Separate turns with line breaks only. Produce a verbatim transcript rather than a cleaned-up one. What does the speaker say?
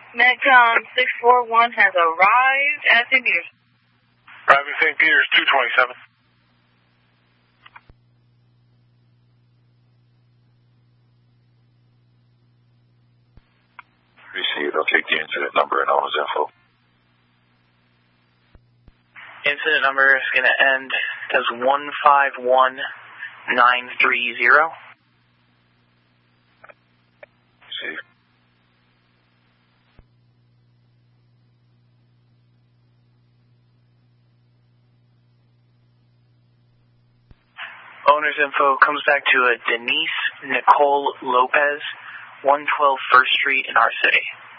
Metcon six four one has arrived at Saint Peter's.
Arriving Saint Peter's, two twenty-seven.
Received. I'll take the incident number and owner's info.
Incident number is going to end as one five one nine three zero.
Received.
Owner's info comes back to a Denise Nicole Lopez, one twelve First Street in our city.